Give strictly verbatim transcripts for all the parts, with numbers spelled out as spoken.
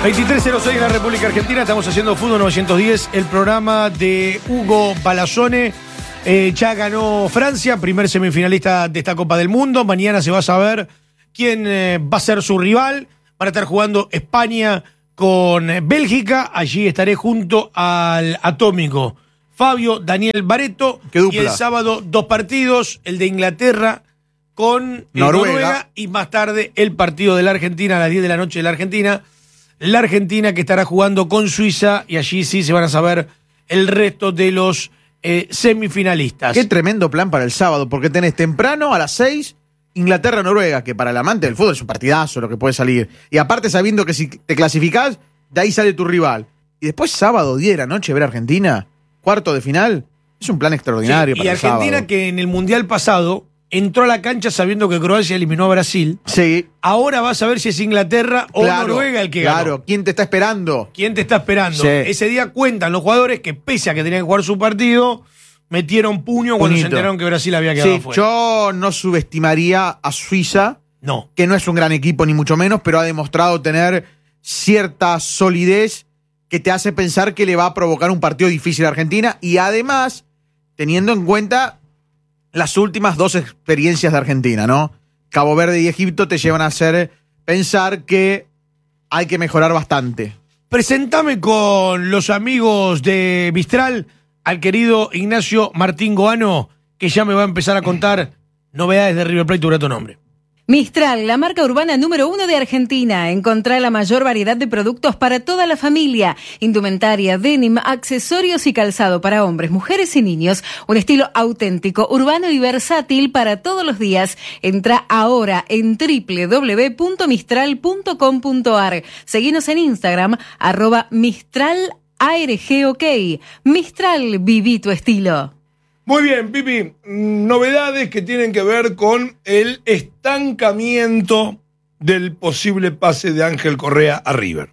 veintitrés cero seis en la República Argentina, estamos haciendo Fútbol novecientos diez, el programa de Hugo Balazzone. Eh, ya ganó Francia, primer semifinalista de esta Copa del Mundo. Mañana se va a saber quién eh, va a ser su rival. Van a estar jugando España con Bélgica. Allí estaré junto al atómico Fabio Daniel Baretto. Qué dupla. Y el sábado dos partidos, el de Inglaterra con eh, Noruega. Noruega y más tarde el partido de la Argentina a las diez de la noche de la Argentina. La Argentina que estará jugando con Suiza y allí sí se van a saber el resto de los eh, semifinalistas. Qué tremendo plan para el sábado, porque tenés temprano a las seis Inglaterra-Noruega, que para el amante del fútbol es un partidazo lo que puede salir. Y aparte sabiendo que si te clasificás, de ahí sale tu rival. Y después sábado, diez de la noche, ver a Argentina, cuarto de final, es un plan extraordinario Sí, para y el sábado. Argentina que en el Mundial pasado entró a la cancha sabiendo que Croacia eliminó a Brasil. Sí. Ahora vas a ver si es Inglaterra o Claro, Noruega el que ganó. Claro, ¿quién te está esperando? ¿Quién te está esperando? Sí. Ese día cuentan los jugadores que pese a que tenían que jugar su partido, metieron puño cuando Puñito. se enteraron que Brasil había quedado Sí, fuera. yo no subestimaría a Suiza, No. que no es un gran equipo ni mucho menos, pero ha demostrado tener cierta solidez que te hace pensar que le va a provocar un partido difícil a Argentina y además teniendo en cuenta las últimas dos experiencias de Argentina, ¿no? Cabo Verde y Egipto te llevan a hacer pensar que hay que mejorar bastante. Presentame con los amigos de Mistral al querido Ignacio Martín Goano, que ya me va a empezar a contar novedades de River Plate sobre tu nombre. Mistral, la marca urbana número uno de Argentina. Encontrá la mayor variedad de productos para toda la familia. Indumentaria, denim, accesorios y calzado para hombres, mujeres y niños. Un estilo auténtico, urbano y versátil para todos los días. Entrá ahora en doble u doble u doble u punto mistral punto com punto a r. Seguinos en Instagram, arroba Mistral A R G OK. Mistral, viví tu estilo. Muy bien, Pipi, novedades que tienen que ver con el estancamiento del posible pase de Ángel Correa a River.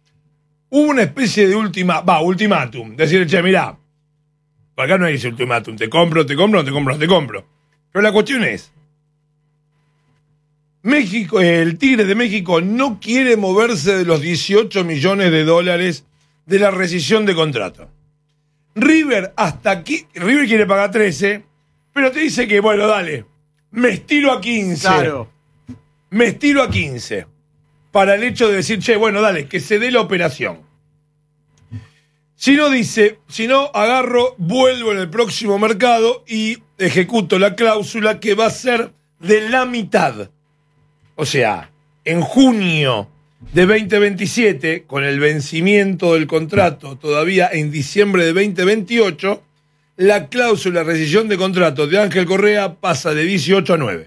Hubo una especie de última, va, ultimátum, decir, che, mirá, por acá no hay ese ultimátum, te compro, te compro, no te compro, no te compro. Pero la cuestión es, México, el Tigre de México no quiere moverse de los dieciocho millones de dólares de la rescisión de contrato. River hasta aquí, River quiere pagar trece, pero te dice que, bueno, dale, me estiro a quince. Claro. Me estiro a quince. Para el hecho de decir, che, bueno, dale, que se dé la operación. Si no dice, si no agarro, vuelvo en el próximo mercado y ejecuto la cláusula que va a ser de la mitad. O sea, en junio de veinte veintisiete, con el vencimiento del contrato todavía en diciembre de veinte veintiocho, la cláusula de rescisión de contrato de Ángel Correa pasa de dieciocho a nueve.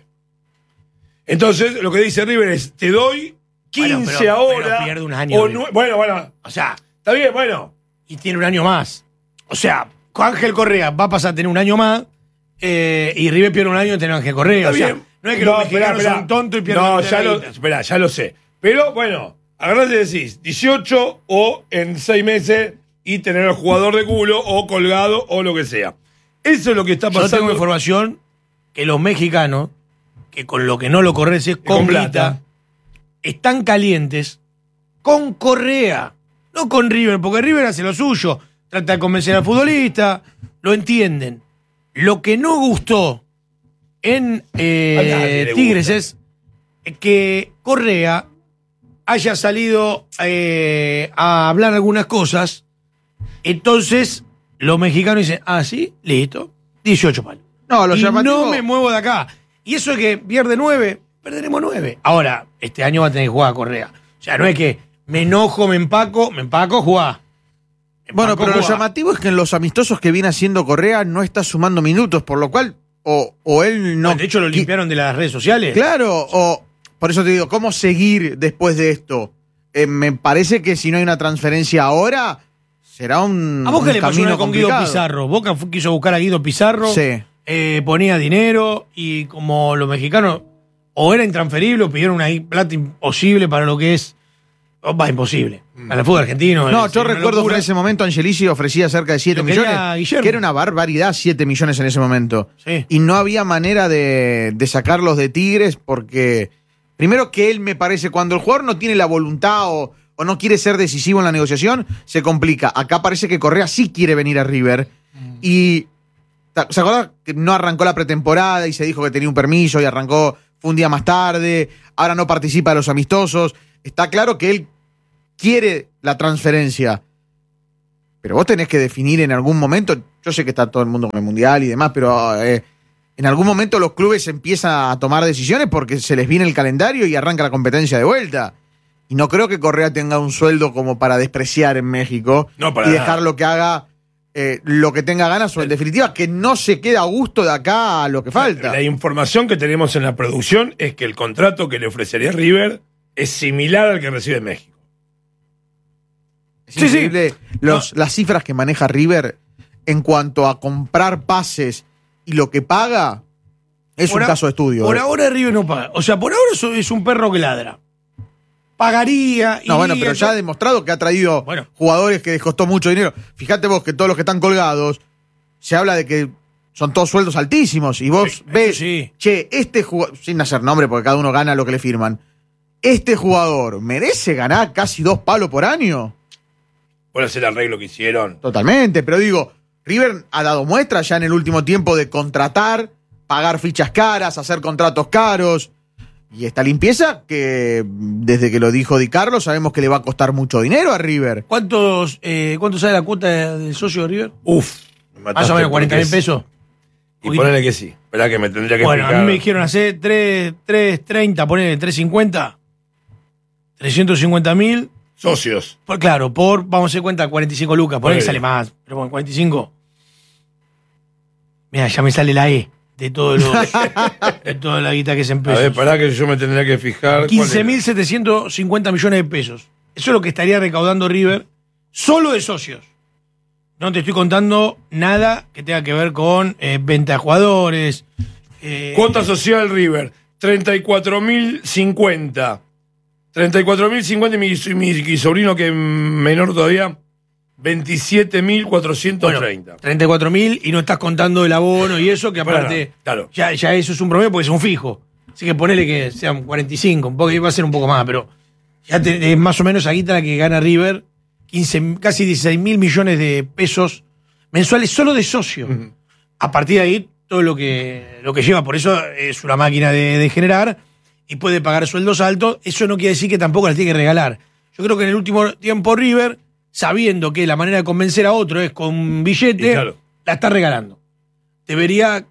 Entonces, lo que dice River es, te doy quince Bueno, pero- ahora. pero pierde un año, o River. nue- bueno, bueno, O sea, está bien, bueno. y tiene un año más. O sea, con Ángel Correa va a pasar a tener un año más eh, y River pierde un año en tener a Ángel Correa. Está O sea, bien. no es que No, los esperá, mexicanos esperá. son tontos y pierden No, la ya lo, guita. esperá, ya lo sé. Pero bueno, agarrás y decís dieciocho o en seis meses y tener al jugador de culo o colgado o lo que sea. Eso es lo que está Yo pasando. tengo información que los mexicanos, que con lo que no lo corres es con Con plata, plata. están calientes con Correa, no con River, porque River hace lo suyo, trata de convencer al futbolista, lo entienden. Lo que no gustó en eh, A nadie le Tigres gusta. es que Correa haya salido eh, a hablar algunas cosas, entonces los mexicanos dicen, ah, sí, listo, dieciocho palos. No, lo Y llamativo. no me muevo de acá. Y eso es que pierde nueve, perderemos nueve. Ahora, este año va a tener que jugar a Correa. O sea, no es que me enojo, me empaco, me empaco, jugá. Me Bueno, empaco, pero lo jugá. llamativo es que en los amistosos que viene haciendo Correa no está sumando minutos, por lo cual, o, o él no. De hecho, lo qui- limpiaron de las redes sociales. Claro, o por eso te digo, ¿cómo seguir después de esto? Eh, me parece que si no hay una transferencia ahora, será un, ¿A vos qué un le pasó camino una con Guido complicado. Pizarro? Boca fu- quiso buscar a Guido Pizarro, Sí. eh, ponía dinero y como los mexicanos o era intransferible o pidieron una plata imposible para lo que es. Oh, va, imposible. Para el fútbol argentino. No, es yo una recuerdo que locura. en ese momento Angelici ofrecía cerca de siete Lo quería millones, Guillermo. que era una barbaridad, siete millones en ese momento. Sí. Y no había manera de, de sacarlos de Tigres porque, primero que él me parece, cuando el jugador no tiene la voluntad o, o no quiere ser decisivo en la negociación, se complica. Acá parece que Correa sí quiere venir a River. Mm. Y ¿se acuerdan que no arrancó la pretemporada y se dijo que tenía un permiso y arrancó, fue un día más tarde, ahora no participa de los amistosos? Está claro que él quiere la transferencia. Pero vos tenés que definir en algún momento, yo sé que está todo el mundo con el Mundial y demás, pero eh, en algún momento los clubes empiezan a tomar decisiones porque se les viene el calendario y arranca la competencia de vuelta. Y no creo que Correa tenga un sueldo como para despreciar en México no, para y nada. dejar que haga eh, lo que tenga ganas, o en definitiva que no se quede a gusto de acá a lo que falta. La información que tenemos en la producción es que el contrato que le ofrecería River es similar al que recibe México. Es Sí, increíble sí. los, No. las cifras que maneja River en cuanto a comprar pases y lo que paga. Es Por un a- caso de estudio. Por eh. ahora River no paga. O sea, por ahora eso es un perro que ladra. Pagaría. No, bueno, iría, pero ya ha todo. demostrado que ha traído Bueno. jugadores que les costó mucho dinero. Fíjate vos que todos los que están colgados, se habla de que son todos sueldos altísimos. Y vos Sí, ves, eso sí. che, este jugador, sin hacer nombre porque cada uno gana lo que le firman, este jugador merece ganar casi dos palos por año. ¿Cuál es el arreglo que hicieron? Totalmente, pero digo, River ha dado muestras ya en el último tiempo de contratar, pagar fichas caras, hacer contratos caros. Y esta limpieza que desde que lo dijo Di Carlo sabemos que le va a costar mucho dinero a River. ¿Cuántos, eh, ¿Cuánto sale la cuota del socio de River? Uf. Más o menos cuarenta mil pesos. Y ponele que sí. Esperá que me tendría que Bueno, a explicar. mí me dijeron hacer tres treinta, ponele tres cincuenta. trescientos cincuenta mil. Socios. Por, claro, por, vamos a hacer cuenta, cuarenta y cinco lucas. Ponele que Ponele. sale más. Pero bueno, cuarenta y cinco. Mira, ya me sale la E de todo lo, de toda la guita que es en A pesos. ver, pará que yo me tendría que fijar. quince mil setecientos cincuenta millones de pesos. Eso es lo que estaría recaudando River solo de socios. No te estoy contando nada que tenga que ver con eh, venta de jugadores. eh, Cuota social River, treinta y cuatro mil cincuenta. treinta y cuatro mil cincuenta y mi, mi, mi sobrino que es menor todavía, veintisiete mil cuatrocientos treinta. Bueno, treinta y cuatro mil y no estás contando el abono y eso, que aparte Claro, claro. Ya, ya eso es un promedio porque es un fijo. Así que ponele que sean cuarenta y cinco, un poco, va a ser un poco más, pero ya te- es más o menos aquí la que gana River, quince, casi dieciséis mil millones de pesos mensuales solo de socio. Ujú. A partir de ahí, todo lo que, lo que lleva, por eso es una máquina de, de generar y puede pagar sueldos altos. Eso no quiere decir que tampoco las tiene que regalar. Yo creo que en el último tiempo River, sabiendo que la manera de convencer a otro es con billete, Y claro. la está regalando. Debería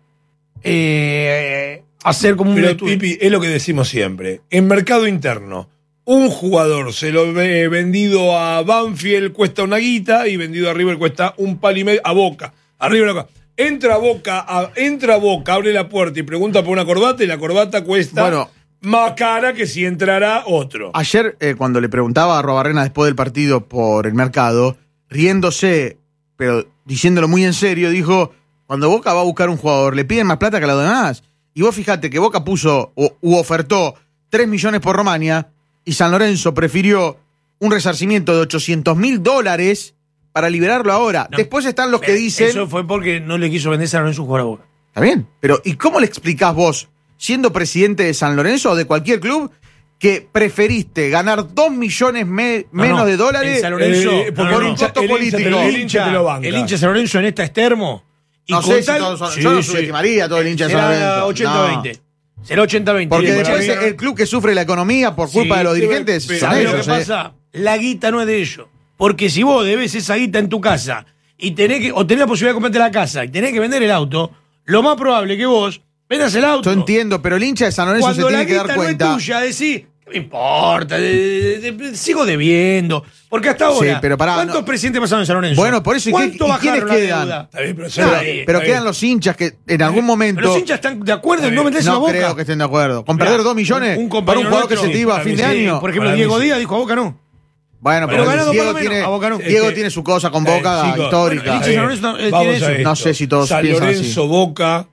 eh, hacer como un Pero, estudio. Pipi, es lo que decimos siempre. En mercado interno, un jugador se lo ve vendido a Banfield cuesta una guita y vendido a River cuesta un palo y medio a Boca. A River acá. Entra a Boca, a- entra a Boca, abre la puerta y pregunta por una corbata y la corbata cuesta Bueno. más cara que si entrará otro. Ayer, eh, cuando le preguntaba a Robarrena después del partido por el mercado, riéndose, pero diciéndolo muy en serio, dijo, cuando Boca va a buscar un jugador, le piden más plata que a los demás. Y vos fijate que Boca puso o, u ofertó tres millones por Romania y San Lorenzo prefirió un resarcimiento de ochocientos mil dólares para liberarlo ahora. No. Después están los que Eh, dicen... Eso fue porque no le quiso vender a Lorenzo un jugador a Boca. Está bien, pero ¿y cómo le explicás vos, siendo presidente de San Lorenzo o de cualquier club, que preferiste ganar dos millones me- No, menos no. de dólares En San Lorenzo, Eh, no, porque no, por no. un costo el hincha te político? lo- El el hincha te lo banca. el hincha de San Lorenzo en esta es termo. Y No con sé si tal- todos son- Sí, yo no sí. subestimaría a todo el hincha de San Será Lorenzo. ochenta veinte. Será ochenta veinte. Porque Sí, después para mí- el club que sufre la economía por culpa Sí, de los sí, dirigentes pero- son ¿Sabés lo ellos. que ¿eh? pasa? La guita no es de ellos. Porque si vos debes esa guita en tu casa y tenés que, o tenés la posibilidad de comprarte la casa y tenés que vender el auto, lo más probable que vos vendas el auto. Yo entiendo, pero el hincha de San Lorenzo Cuando se la tiene que guita dar no cuenta. es tuya, decís, ¿qué me importa? De- de- de- sigo debiendo. Porque hasta ahora, Sí, pero pará, ¿cuántos no. presidentes pasaron en San Lorenzo? Bueno, por eso, ¿y qué- ¿Cuánto y bajaron quiénes la quedan? deuda? Está bien, pero, Claro, Seba, Pero está quedan bien. los hinchas que en algún momento. Pero los hinchas están de acuerdo en no Está bien. meterse no a Boca. creo que estén de acuerdo. Con Mirá, perder dos millones un para compañero un jugador que nuestro, se te iba a para fin mí de sí, año. Por ejemplo, Para mí Diego sí. Díaz dijo a Boca no. Bueno, Pero pero ganado por Diego, lo menos, tiene, a Boca no. Diego Es que- tiene su cosa con Eh, Boca chicos, histórica. el hincha de San Lorenzo no- eh, Vamos tiene a eso. esto. No sé si todos San piensan Lorenzo, así. Boca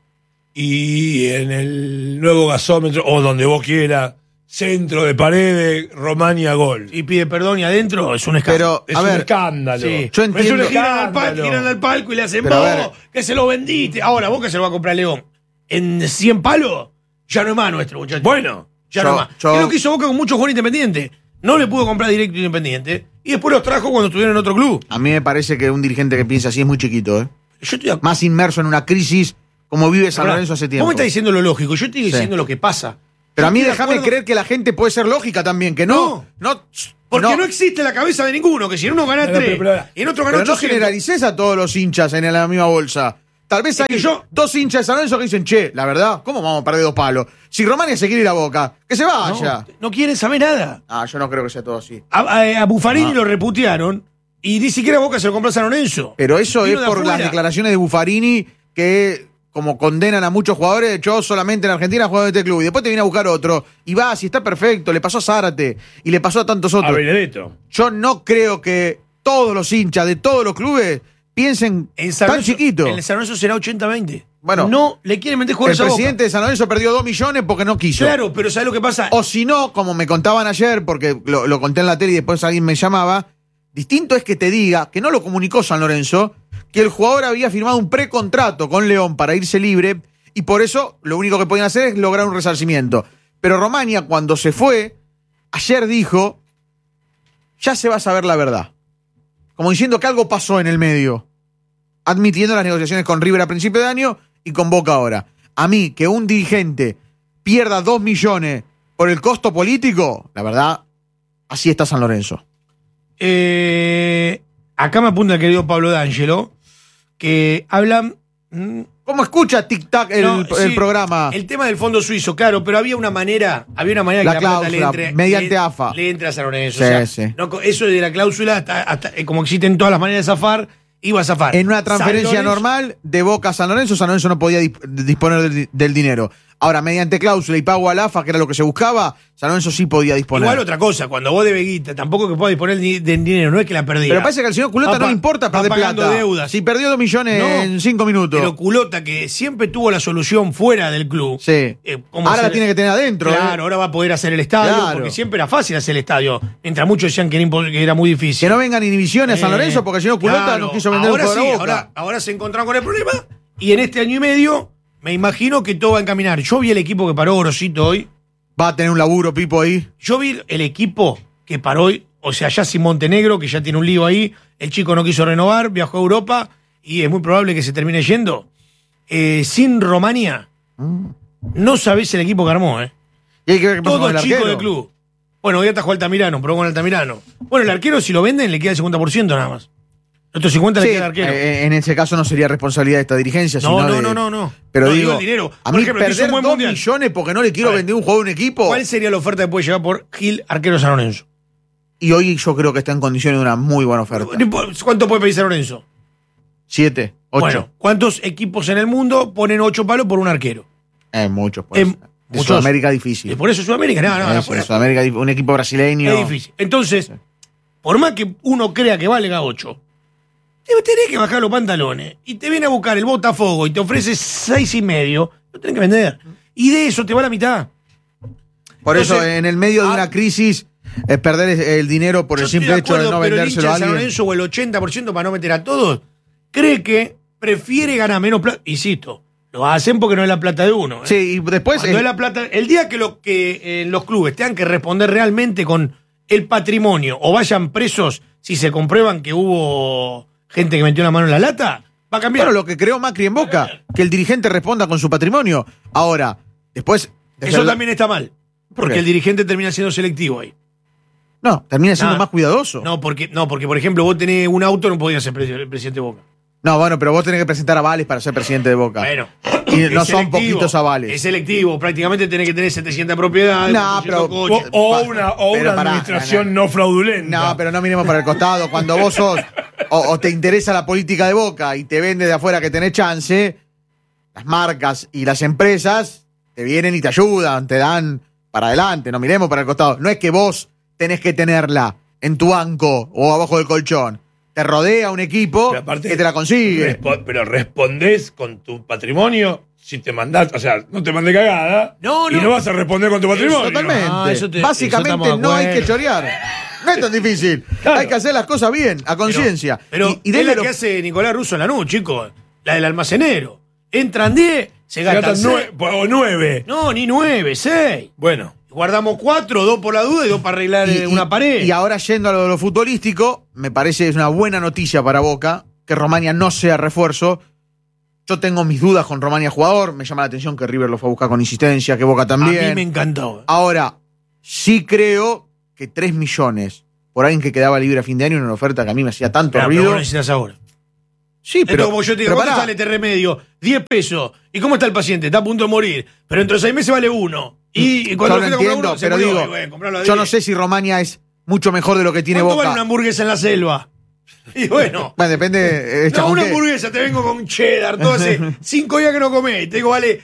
y en el nuevo gasómetro, o donde vos quieras, centro de Paredes, Romania, gol. Y pide perdón y adentro es un escándalo. Pero, Es a un ver, escándalo. Sí. yo Es entiendo- un giran al, palco, Escándalo. giran al palco y le hacen Pero a vos, ver. que se lo vendiste. Ahora, vos que se lo va a comprar León. En cien palos, ya no es más nuestro, muchachos. Bueno, ya yo- no es más. yo- Es lo que hizo Boca con muchos jugadores independientes. no le pudo comprar directo Independiente y después los trajo cuando estuvieron en otro club. A mí me parece que un dirigente que piensa así es muy chiquito, ¿eh? Yo estoy ac- Más inmerso en una crisis como vive San Ahora, Lorenzo hace tiempo. Vos me estás diciendo lo lógico, yo estoy diciendo Sí. lo que pasa. Pero a mí Yo estoy de déjame acuerdo- creer que la gente puede ser lógica también, que no. No. Porque no, existe la cabeza de ninguno, que si en uno gana Pero, tres pero, pero, y en otro gana Pero no ochocientos. generalices a todos los hinchas en la misma bolsa. Tal vez hay que yo- dos hinchas de San Lorenzo que dicen, che, la verdad, ¿cómo vamos a perder dos palos? Si Romania se quiere ir a Boca, que se vaya. No, no quieren saber nada. Ah, yo no creo que sea todo así. A, a- a Buffarini No. lo reputearon y ni siquiera Boca se lo compró a San Lorenzo. Pero eso Vino es de por afuera. las declaraciones de Buffarini que, como condenan a muchos jugadores, yo solamente en Argentina juego de este club. Y después te viene a buscar otro. Y va, si está perfecto. Le pasó a Zárate y le pasó a tantos A otros. Benedetto. Yo no creo que todos los hinchas de todos los clubes piensen En San tan Lorenzo- chiquito. En el San Lorenzo será ochenta veinte. Bueno. No le quieren meter El jugadores a Boca. presidente de San Lorenzo perdió dos millones porque no quiso. Claro, pero ¿sabes lo que pasa? O si no, como me contaban ayer, porque lo, lo conté en la tele y después alguien me llamaba, distinto es que te diga, que no lo comunicó San Lorenzo, que el jugador había firmado un precontrato con León para irse libre y por eso lo único que podían hacer es lograr un resarcimiento. Pero Romania, cuando se fue, ayer dijo, ya se va a saber la verdad. Como diciendo que algo pasó en el medio, admitiendo las negociaciones con River a principio de año y con Boca ahora. A mí, que un dirigente pierda dos millones por el costo político, la verdad, así está San Lorenzo. Eh, acá me apunta el querido Pablo D'Angelo, que hablan... mm, ¿Cómo escucha tic-tac el, no, el sí, programa? El tema del fondo suizo, claro, pero había una manera, había una manera La que la plata le cláusula, entre. mediante le, A F A. Le entra a San Lorenzo. Sí, o sea, sí. no, eso de la cláusula, hasta, hasta, eh, como existen todas las maneras de zafar, iba a zafar. En una transferencia San Lorenzo- normal de Boca a San Lorenzo, San Lorenzo no podía disp- disponer del, del dinero. Ahora, mediante cláusula y pago al A F A, que era lo que se buscaba, San Lorenzo sí podía disponer. Igual otra cosa, cuando vos debes guita, tampoco que pueda disponer ni- del dinero, no es que la perdía. Pero parece que al señor Culota Va no pa- le importa va perder pagando plata. deudas. Si perdió dos millones No, en cinco minutos. Pero Culota, que siempre tuvo la solución fuera del club. Sí. eh, ¿cómo Ahora la hacer- tiene que tener adentro. Claro, ¿eh? ahora va a poder hacer el estadio, Claro. porque siempre era fácil hacer el estadio. Mientras muchos decían que era, impo- que era muy difícil. Que no vengan inhibiciones a San Eh, Lorenzo porque el señor Culota claro, no quiso vender ahora un jugador sí, a Boca. ahora, ahora se encontraron con el problema y en este año y medio me imagino que todo va a encaminar. Yo vi el equipo que paró Grosito hoy. Va a tener un laburo, Pipo, ahí. Yo vi el equipo que paró hoy, o sea, ya sin Montenegro, que ya tiene un lío ahí. El chico no quiso renovar, viajó a Europa y es muy probable que se termine yendo. Eh, sin Romania, no sabés el equipo que armó, ¿eh? Y hay que ver qué pasa con Todos el chicos arquero. del club. Bueno, hoy atajó Altamirano, probó con Altamirano. Bueno, el arquero, si lo venden, le queda el cincuenta por ciento nada más. El otro cincuenta por ciento Sí, le queda al arquero. eh, en ese caso no sería responsabilidad de esta dirigencia, No, sino no, de- no, no, no. Pero No, digo, digo el dinero. a Por mí ejemplo, te hizo perder un buen dos mundial. millones porque no le quiero A ver. vender un jugador a un equipo. ¿Cuál sería la oferta que puede llegar por Gil, arquero de San Lorenzo? Y hoy yo creo que está en condiciones de una muy buena oferta. ¿Cuánto puede pedir San Lorenzo? Siete, ocho. Bueno, ¿cuántos equipos en el mundo ponen ocho palos por un arquero? Es mucho, pues. Em, de muchos. Sudamérica Y difícil. por eso Sudamérica, no, no, Eso, afuera. de Sudamérica, un equipo brasileño. Es difícil. Entonces, por más que uno crea que valga ocho, te tenés que bajar los pantalones y te viene a buscar el Botafogo y te ofrece seis y medio, lo tenés que vender. Y de eso te va la mitad. Por eso, Entonces, en el medio de ah, una crisis, es perder el dinero por Yo el simple estoy de hecho de acuerdo, no pero el vendérselo hincha a de San alguien. Lorenzo o el ochenta por ciento para no meter a todos, cree que prefiere ganar menos plata. Insisto, lo hacen porque no es la plata de uno. ¿eh? Sí, y después. Cuando eh, es la plata, el día que, lo, que eh, los clubes tengan que responder realmente con el patrimonio o vayan presos si se comprueban que hubo gente que metió la mano en la lata, va a cambiar. Claro, lo que creó Macri en Boca, que el dirigente responda con su patrimonio. Ahora, después. desde Eso el- también está mal. ¿Por Porque qué? el dirigente termina siendo selectivo ahí. No, termina siendo No. más cuidadoso. No. No porque, no, porque por ejemplo, vos tenés un auto, no podías ser pre- presidente de Boca. bueno, pero vos tenés que presentar avales para ser presidente de Boca. Bueno. Y es no son selectivo, poquitos avales. Es selectivo, prácticamente tenés que tener setecientas propiedades. No, cuatrocientos pero- O, coches. o una, o Pero una pará, administración no, no, fraudulenta. No, pero no miremos para el costado. Cuando vos sos o, o te interesa la política de Boca y te vende de afuera que tenés chance, las marcas y las empresas te vienen y te ayudan, te dan para adelante. No miremos para el costado. No es que vos tenés que tenerla en tu banco o abajo del colchón. Te rodea un equipo Pero aparte, que te la consigue. respo- pero respondés con tu patrimonio si te mandás, o sea, no te mandé cagada. No, Y no. no vas a responder con tu patrimonio. Totalmente. Ah, eso te- Básicamente eso estamos de no hay acuerdo. que chorear. No es tan difícil. Claro. Hay que hacer las cosas bien, a conciencia. Pero, y, y es denle la los- que hace Nicolás Russo en la NU, chicos. La del almacenero. Entran diez, se Se gastan gastan seis. nue- o nueve. No, ni nueve, seis. Bueno. Guardamos cuatro, dos por la duda y dos para arreglar Y, eh, una y- pared. y ahora yendo a lo de lo futbolístico, me parece es una buena noticia para Boca que Romagnia no sea refuerzo. Yo tengo mis dudas con Romagnia jugador, me llama la atención que River lo fue a buscar con insistencia, que Boca A también. mí me encantó. Ahora, sí creo que tres millones por alguien que quedaba libre a fin de año, una oferta que a mí me hacía tanto Claro, pero ruido. vos necesitas ahora. Sí, Pero pero, como yo te digo, pero ¿cuánto pará. sale este remedio? diez pesos. ¿Y cómo está el paciente? Está a punto de morir. Pero dentro de seis meses vale uno. Y cuando Yo lo lo fui a comprar entiendo, uno, se pero murió. digo, Y bueno, comprarlo a yo no diez. sé si Romagnia es mucho mejor de lo que tiene ¿Cuánto Boca. vale una hamburguesa en la selva? Y bueno. Bueno, depende. hecha No, con una qué. hamburguesa, te vengo con cheddar, todo hace cinco días que no comés. Te digo, vale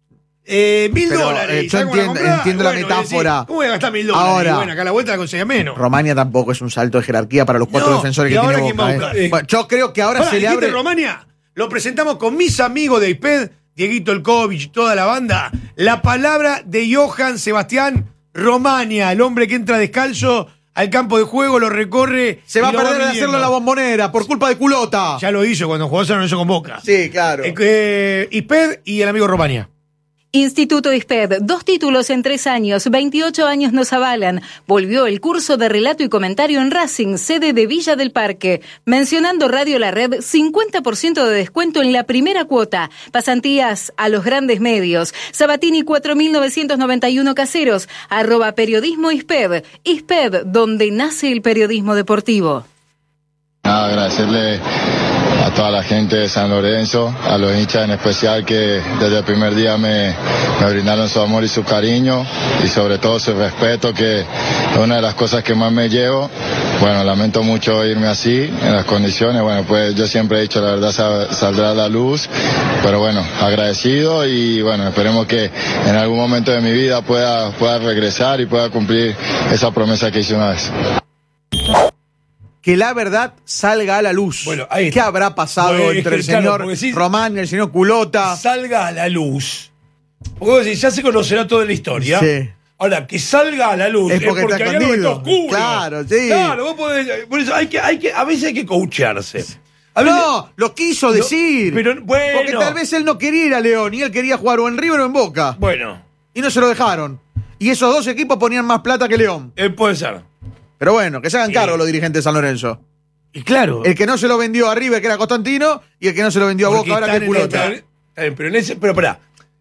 eh, mil Pero, dólares. eh, ¿Y yo sabés cómo la entiendo- comprás? entiendo la Y bueno, metáfora. decís, ¿cómo voy a gastar mil dólares? Ahora- Y bueno, acá a la vuelta la conseguía menos. Romagnia tampoco es un salto de jerarquía para los cuatro No, defensores ¿y que ahora tiene quién va a Boca. buscar? ¿eh? Eh, Bueno, yo creo que ahora Pará, se le ¿dijiste abre. Romania? Lo presentamos con mis amigos de I P E D, Dieguito Elkovich y toda la banda. La palabra de Johan Sebastián Romania, el hombre que entra descalzo al campo de juego, lo recorre. Se va y a lo perder de midiendo. hacerlo en la Bombonera por culpa de Culota. Ya lo hizo cuando jugó San Lorenzo con Boca. Sí, claro. Eh, eh, I P E D y el amigo Romania. Instituto I S P E D, dos títulos en tres años, veintiocho años nos avalan. Volvió el curso de relato y comentario en Racing, sede de Villa del Parque. Mencionando Radio La Red, cincuenta por ciento de descuento en la primera cuota. Pasantías a los grandes medios. Sabatini cuatro mil novecientos noventa y uno Caseros, arroba periodismo I S P E D. I S P E D, donde nace el periodismo deportivo. Nada, agradecerle a toda la gente de San Lorenzo, a los hinchas en especial que desde el primer día me, me brindaron su amor y su cariño y sobre todo su respeto, que es una de las cosas que más me llevo. Bueno, lamento mucho irme así, en las condiciones, bueno, pues yo siempre he dicho la verdad sal- saldrá a la luz, pero bueno, agradecido y bueno, esperemos que en algún momento de mi vida pueda, pueda regresar y pueda cumplir esa promesa que hice una vez. Que la verdad salga a la luz. Bueno, ahí ¿Qué está. habrá pasado Bueno, entre el claro, señor porque sí- Román y el señor Culota? Salga a la luz. Porque vos decís, ya se conocerá toda la historia. Sí. Ahora, que salga a la luz Es porque está hay algo que está escondido. oscuro. Claro, sí. Claro, vos podés, por eso hay que, hay que, a veces hay que coachearse. A veces- No, lo quiso decir. pero bueno. Porque tal vez él no quería ir a León y él quería jugar o en River o en Boca. Bueno, Y no se lo dejaron. Y esos dos equipos ponían más plata que León. eh, puede ser. Pero bueno, que se hagan Sí. cargo los dirigentes de San Lorenzo. Y claro. El que no se lo vendió a River, que era Constantino, y el que no se lo vendió a porque Boca, ahora están que es en Culota. esta- está bien, pero en ese, pero pará.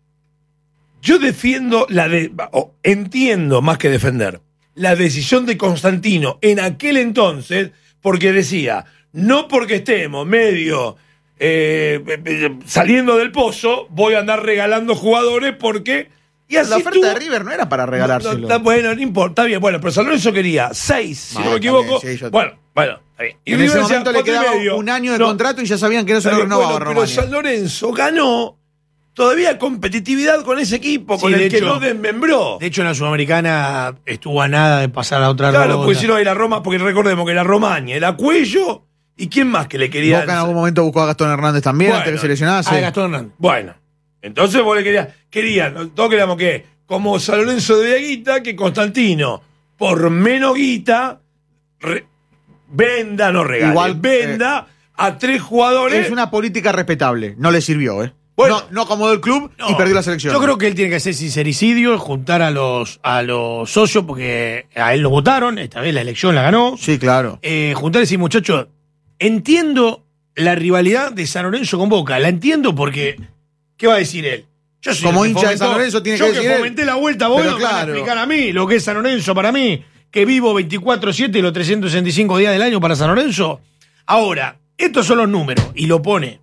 Yo defiendo la de, o entiendo más que defender la decisión de Constantino en aquel entonces, porque decía, no porque estemos medio eh, eh, saliendo del pozo, voy a andar regalando jugadores porque y así La oferta tuvo- de River no era para No, regalárselo. no, está bueno, no importa, está bien. Bueno, pero San Lorenzo quería seis, si Ah, no me está equivoco. bien, sí, yo- Bueno, bueno, está bien. Y en River ese decía, momento le cuatro y quedaba medio. un año de No, contrato y ya sabían que no se está lo bien, renovaba bueno, pero Romagna. San Lorenzo ganó todavía competitividad con ese equipo, Sí, con de el que hecho- no desmembró. De hecho, en la Sudamericana estuvo a nada de pasar a otra pues ronda. pues Claro, porque si no era Roma, porque recordemos que era Romaña, era Cuello, ¿y quién más que le quería? Boca en algún momento buscó a Gastón Hernández también Bueno, antes de que se lesionase. Ah, Gastón Hernández. Bueno, entonces vos le querías, querían, todos queríamos que, como San Lorenzo de guita, que Constantino, por menos guita, re- venda, no regale, Igual, venda a tres jugadores. Es una política respetable. No le sirvió, ¿eh? Bueno. no, no acomodó el club No, y perdió la selección. Yo creo que él tiene que hacer sincericidio, juntar a los, a los socios, porque a él lo votaron, esta vez la elección la ganó. Sí, claro. Eh, juntar y decir, muchachos, entiendo la rivalidad de San Lorenzo con Boca, la entiendo porque, ¿qué va a decir él? Yo soy Como el que hincha de fomentó- San Lorenzo tiene yo que decir él. fomenté la vuelta, vos Pero no me van a claro. explicar a mí lo que es San Lorenzo para mí, que vivo veinticuatro siete y los trescientos sesenta y cinco días del año para San Lorenzo. Ahora, estos son los números, y lo pone.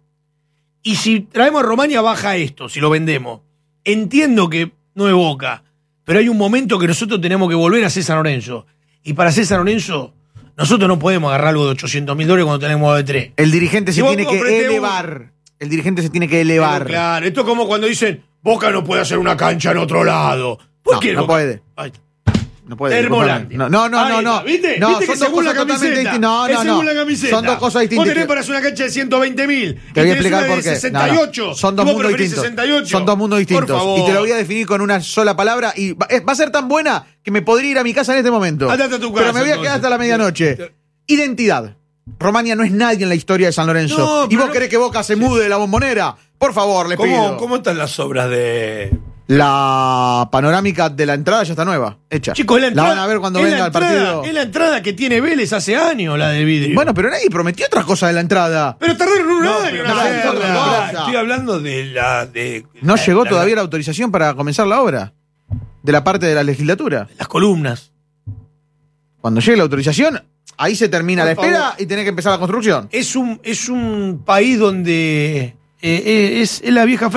Y si traemos a Romagna, baja esto, si lo vendemos. Entiendo que no es Boca, pero hay un momento que nosotros tenemos que volver a ser San Lorenzo. Y para ser San Lorenzo, nosotros no podemos agarrar algo de ochocientos mil dólares cuando tenemos de tres. El dirigente Si se vos tiene que comprate un- elevar. El dirigente se tiene que elevar. Pero claro, esto es como cuando dicen, Boca no puede hacer una cancha en otro lado. ¿Por No, qué no Boca? puede. Ahí está. No puede. Termolandia. No, no, no, Ahí no. no. está, ¿Viste? No, ¿Viste son que dos según la cosas totalmente camiseta? distintas. No, Es no, según no. la camiseta. Son dos cosas distintas. Vos tenés para hacer una cancha de ciento veinte mil. Te voy a explicar por qué. sesenta y ocho. No, no. Son dos y vos mundos preferís distintos. sesenta y ocho. Son dos mundos distintos. Por favor. Y te lo voy a definir con una sola palabra. Y va, es- va a ser tan buena que me podría ir a mi casa en este momento. Andate a tu Pero casa, me voy a quedar entonces. hasta la medianoche. Identidad. Romagna no es nadie en la historia de San Lorenzo. No, ¿Y pero vos no- querés que Boca se mude de la Bombonera? Por favor, les ¿Cómo, pido. ¿Cómo están las obras de...? La panorámica de la entrada ya está nueva, hecha. Chicos, la entrada. van a ver cuando es venga la el partido. entrada- Es la entrada que tiene Vélez hace años, la del vidrio. Bueno, pero nadie prometió otra cosa de la entrada. pero tardaron un No, año pero en no, hacerla. no, no, pará, no. estoy hablando de la. De, No la- llegó la- todavía la autorización para comenzar la obra de la parte de la legislatura. Las columnas. Cuando llegue la autorización, ahí se termina Por la espera favor. y tiene que empezar la construcción. Es un, es un país donde eh, eh, es, es la vieja